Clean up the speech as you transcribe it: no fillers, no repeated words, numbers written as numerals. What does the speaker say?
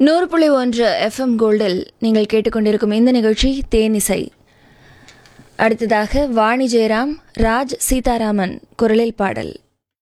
100.1 FM கோல்டில் நீங்கள் கேட்டுக்கொண்டிருக்கும் இந்த நிகழ்ச்சி தேனிசை. அடுத்ததாக வாணி ஜெயராம், ராஜ் சீதாராமன் குரலில் பாடல்.